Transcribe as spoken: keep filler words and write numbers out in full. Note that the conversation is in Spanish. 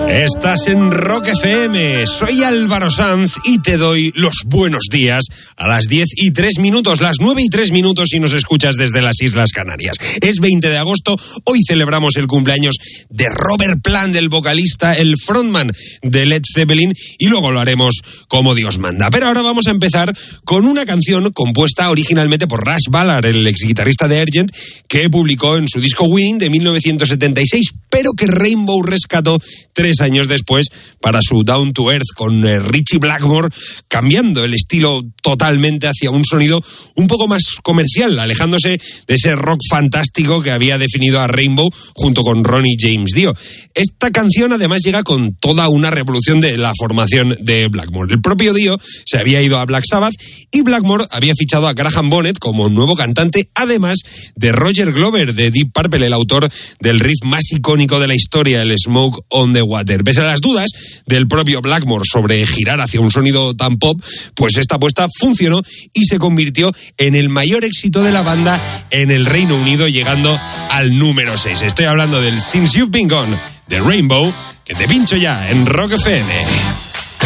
Estás en Rock F M, soy Álvaro Sanz y te doy los buenos días a las diez y tres minutos, las nueve y tres minutos si nos escuchas desde las Islas Canarias. Es veinte de agosto, hoy celebramos el cumpleaños de Robert Plant, el vocalista, el frontman de Led Zeppelin, y luego lo haremos como Dios manda. Pero ahora vamos a empezar con una canción compuesta originalmente por Russ Ballard, el ex guitarrista de Argent, que publicó en su disco Winning de mil novecientos setenta y seis, pero que Rainbow rescató tres años después para su Down to Earth con eh, Ritchie Blackmore, cambiando el estilo totalmente hacia un sonido un poco más comercial, alejándose de ese rock fantástico que había definido a Rainbow junto con Ronnie James Dio. Esta canción además llega con toda una revolución de la formación de Blackmore. El propio Dio se había ido a Black Sabbath y Blackmore había fichado a Graham Bonnet como nuevo cantante, además de Roger Glover de Deep Purple, el autor del riff más icónico de la historia, el Smoke on the Water. Pese a las dudas del propio Blackmore sobre girar hacia un sonido tan pop, pues esta apuesta funcionó y se convirtió en el mayor éxito de la banda en el Reino Unido, llegando al número seis. Estoy hablando del Since You've Been Gone de Rainbow, que te pincho ya en Rock F M.